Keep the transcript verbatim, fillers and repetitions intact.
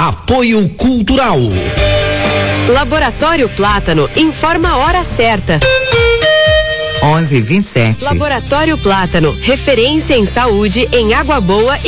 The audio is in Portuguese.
Apoio Cultural. Laboratório Plátano informa a hora certa. onze e vinte e sete. Laboratório Plátano, referência em saúde em Água Boa e